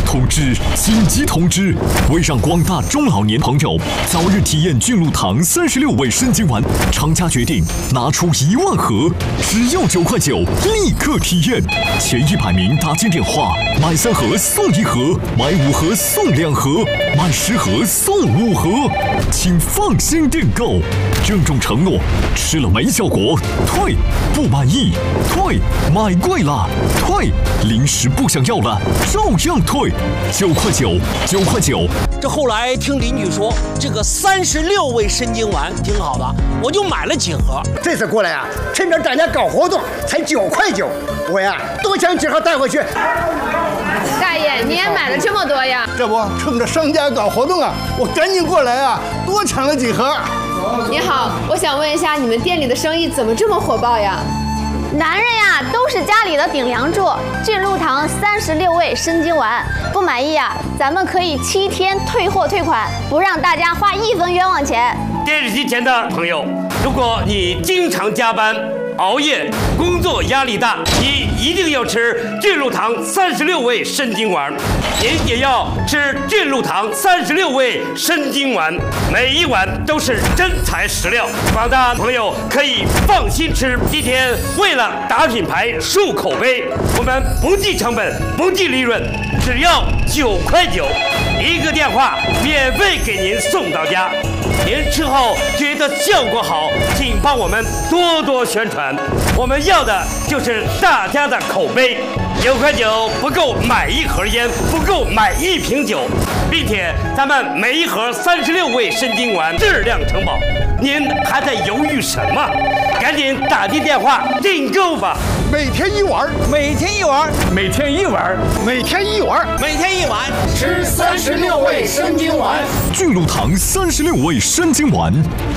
通知！紧急通知！为让广大中老年朋友早日体验俊露堂36味生津丸，厂家决定拿出1万盒，只要9块9，立刻体验。前100名打进电话，买3盒送1盒，买5盒送2盒，买10盒送5盒，请放心订购。郑重承诺，吃了没效果退，不满意退，买贵了退，零食不想要了照样退。9块9，9块9。 这后来听邻居说，这个36味生津丸挺好的，我就买了几盒。 这次过来啊，趁着大家搞活动，才9块9，我呀多抢几盒带回去。 大爷，你也买了这么多呀？ 这不，趁着商家搞活动啊，我赶紧过来啊，多抢了几盒。 你好，我想问一下，你们店里的生意怎么这么火爆呀？ 男人呀，都是家里的顶梁柱。俊露堂36味生津丸，不满意呀，咱们可以7天退货退款，不让大家花1分冤枉钱。 电视机前的朋友，如果你经常加班、熬夜，工作压力大，你一定要吃俊露堂36味生津丸。您也要吃俊露堂36味生津丸，每一碗都是真材实料，广大朋友可以放心吃。今天为了打品牌、树口碑，我们不计成本、不计利润，只要9块9，一个电话免费给您送到家。您吃后觉得效果好，请帮我们多多宣传。我们要的就是大家的口碑。9块9不够买1盒烟，不够买1瓶酒，并且咱们每1盒36味生津丸质量承保。您还在犹豫什么？赶紧打进电话订购吧！ 每天1碗， 每天1碗， 每天1碗， 每天1碗， 每天1碗， 吃36味生津丸。 俊露堂36味生津丸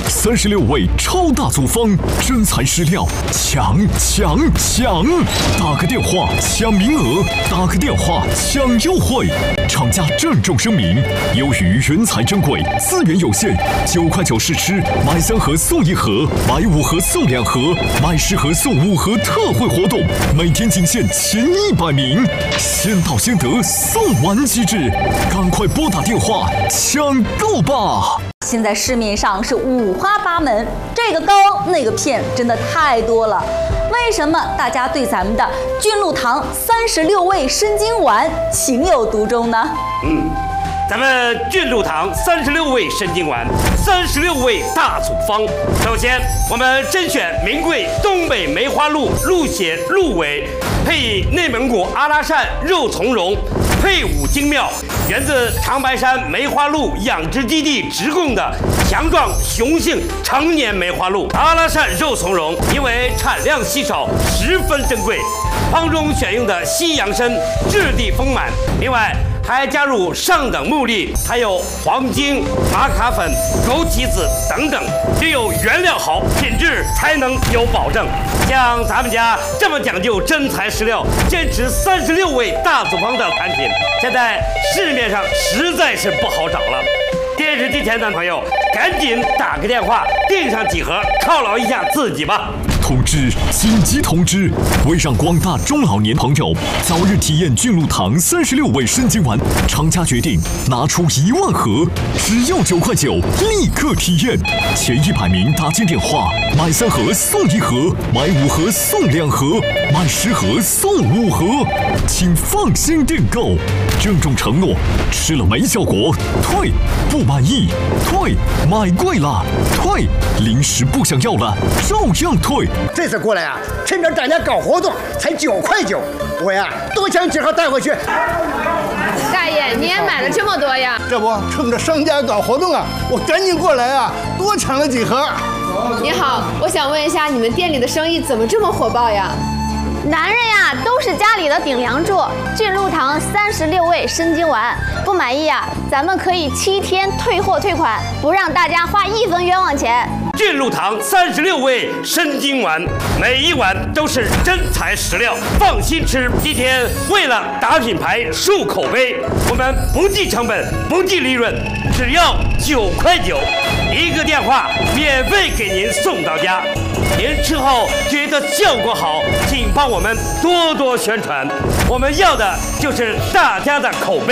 ，36味超大组方，真材实料，抢！打个电话抢名额，打个电话抢优惠。厂家郑重声明，由于人才珍贵，资源有限，9块9试吃，买3盒送1盒，买5盒送2盒，买10盒送5盒特惠活动，每天仅限前100名，先到先得，送完即至，赶快拨打电话抢购吧！ 现在市面上是五花八门，这个膏那个片真的太多了。为什么大家对咱们的俊露堂36味生津丸情有独钟呢？ 咱们俊露堂36味生津丸，36味大组方。首先，我们甄选名贵东北梅花鹿鹿血鹿尾，配以内蒙古阿拉善肉苁蓉，配伍精妙，源自长白山梅花鹿养殖基地直供的强壮雄性成年梅花鹿。阿拉善肉苁蓉因为产量稀少，十分珍贵，方中选用的西洋参质地丰满，另外还加入上等木粒，还有黄精、玛卡粉、枸杞子等等，只有原料好，品质才能有保证。像咱们家这么讲究真材实料，坚持36味大组方的产品，现在市面上实在是不好找了。电视机前的朋友，赶紧打个电话订上几盒，犒劳一下自己吧。 通知！紧急通知！为让广大中老年朋友早日体验俊露堂36味生津丸，厂家决定拿出1万盒，只要9块9，立刻体验。前100名打进电话，买3盒送1盒，买5盒送2盒，买10盒送5盒，请放心订购。郑重承诺，吃了没效果退，不满意退，买贵了退，零食不想要了照样退。 这次过来啊，趁着大家搞活动，才9块9，我呀多抢几盒带回去。 大爷，你也买了这么多呀？ 这不，趁着商家搞活动啊，我赶紧过来啊，多抢了几盒。 你好，我想问一下，你们店里的生意怎么这么火爆呀？ 男人呀，都是家里的顶梁柱。俊露堂36味生津丸，不满意呀，咱们可以7天退货退款，不让大家花1分冤枉钱。 俊露堂36味生津丸，每一碗都是真材实料，放心吃。今天为了打品牌、树口碑，我们不计成本、不计利润，只要9块9，一个电话免费给您送到家。您吃后觉得效果好，请帮我们多多宣传。我们要的就是大家的口碑。